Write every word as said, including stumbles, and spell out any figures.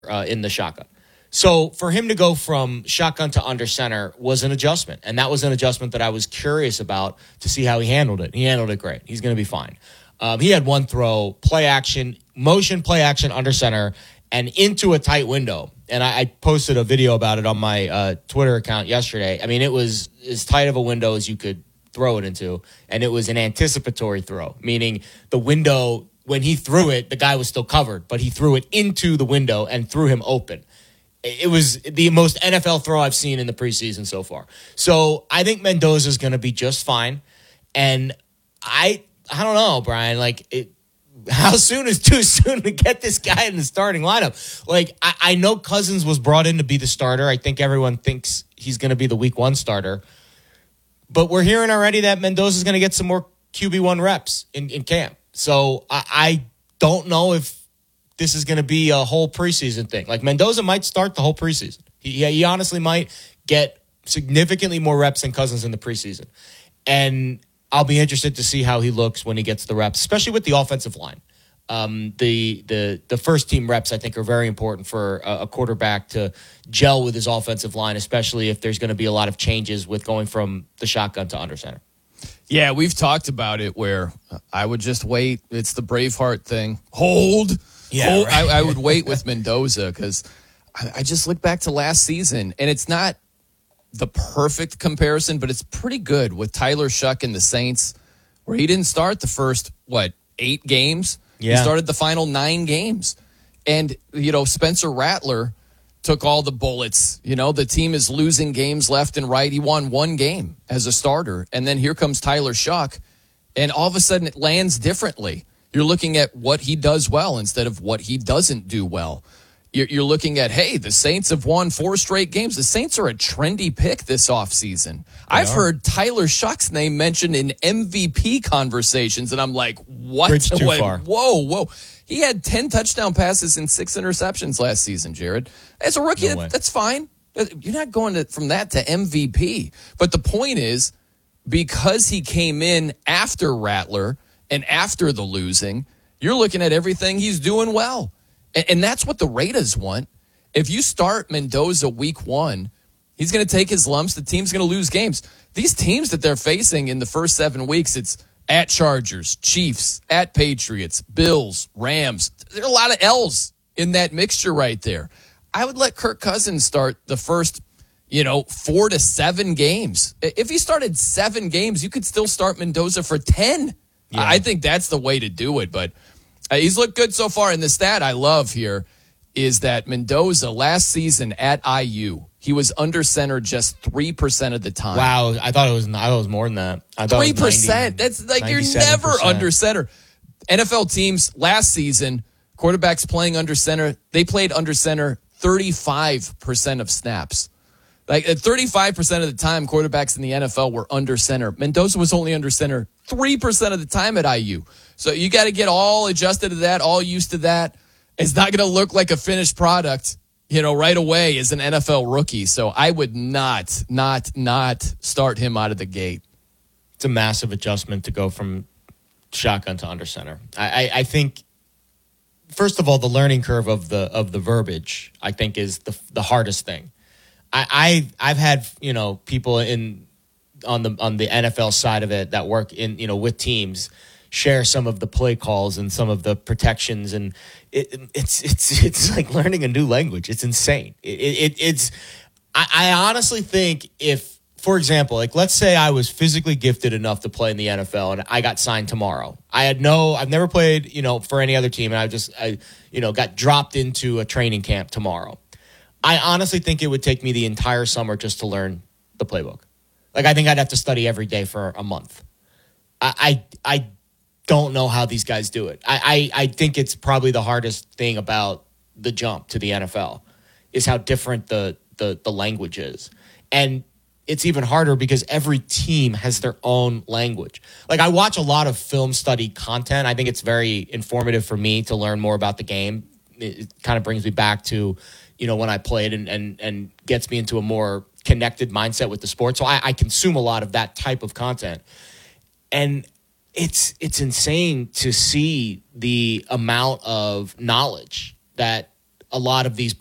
uh, in the shotgun. So for him to go from shotgun to under center was an adjustment. And that was an adjustment that I was curious about to see how he handled it. He handled it great. He's going to be fine. Um, he had one throw, play action, motion play action under center, and into a tight window. And I, I posted a video about it on my uh, Twitter account yesterday. I mean, it was as tight of a window as you could throw it into. And it was an anticipatory throw, meaning the window, when he threw it, the guy was still covered, but he threw it into the window and threw him open. It was the most N F L throw I've seen in the preseason so far. So I think Mendoza is going to be just fine. And I I don't know, Brian, like it, how soon is too soon to get this guy in the starting lineup? Like I, I know Cousins was brought in to be the starter. I think everyone thinks he's going to be the week one starter. But we're hearing already that Mendoza is going to get some more Q B one reps in, in camp. So I, I don't know if this is going to be a whole preseason thing. Like Mendoza might start the whole preseason. He, he honestly might get significantly more reps than Cousins in the preseason. And I'll be interested to see how he looks when he gets the reps, especially with the offensive line. Um, the the the first team reps, I think, are very important for a, a quarterback to gel with his offensive line, especially if there's going to be a lot of changes with going from the shotgun to under center. Yeah, we've talked about it where I would just wait. It's the Braveheart thing. Hold. Yeah, Hold. right. I, I would wait with Mendoza because I, I just look back to last season, and it's not the perfect comparison, but it's pretty good with Tyler Shuck and the Saints, where he didn't start the first, what, eight games? Yeah. He started the final nine games. And, you know, Spencer Rattler took all the bullets. You know, the team is losing games left and right. He won one game as a starter. And then here comes Tyler Shuck, and all of a sudden it lands differently. You're looking at what he does well instead of what he doesn't do well. You're looking at, hey, the Saints have won four straight games. The Saints are a trendy pick this offseason. I've are. heard Tyler Shuck's name mentioned in M V P conversations, and I'm like, what? Bridge too what? far. Whoa, whoa. He had ten touchdown passes and six interceptions last season, Jared. As a rookie, No way. that's fine. You're not going to, from that to M V P. But the point is, because he came in after Rattler and after the losing, you're looking at everything he's doing well. And that's what the Raiders want. If you start Mendoza week one, he's going to take his lumps. The team's going to lose games. These teams that they're facing in the first seven weeks, it's at Chargers, Chiefs, at Patriots, Bills, Rams. There are a lot of L's in that mixture right there. I would let Kirk Cousins start the first, you know, four to seven games. If he started seven games, you could still start Mendoza for ten. Yeah. I think that's the way to do it, but Uh, he's looked good so far. And the stat I love here is that Mendoza last season at I U, he was under center just three percent of the time. Wow, I thought it was I thought it was more than that. I thought three percent. That's like you're never under center. N F L teams last season, quarterbacks playing under center, they played under center thirty-five percent of snaps. Like at thirty-five percent of the time, quarterbacks in the N F L were under center. Mendoza was only under center three percent of the time at I U. So you got to get all adjusted to that, all used to that. It's not going to look like a finished product, you know, right away as an N F L rookie. So I would not, not, not start him out of the gate. It's a massive adjustment to go from shotgun to under center. I, I, I think, first of all, the learning curve of the of the verbiage, I think, is the the hardest thing. I, I I've had, you know, people in on the on the N F L side of it that work in, you know, with teams share some of the play calls and some of the protections, and it, it's it's it's like learning a new language. It's insane. It, it it's I, I honestly think if, for example, like let's say I was physically gifted enough to play in the N F L and I got signed tomorrow. I had no, I've never played, you know, for any other team, and I just I you know got dropped into a training camp tomorrow. I honestly think it would take me the entire summer just to learn the playbook. Like I think I'd have to study every day for a month. I I, I don't know how these guys do it. I, I, I think it's probably the hardest thing about the jump to the N F L is how different the, the, the language is. And it's even harder because every team has their own language. Like I watch a lot of film study content. I think it's very informative for me to learn more about the game. It kind of brings me back to, you know, when I played and, and, and gets me into a more connected mindset with the sport. So I, I consume a lot of that type of content. And it's it's insane to see the amount of knowledge that a lot of these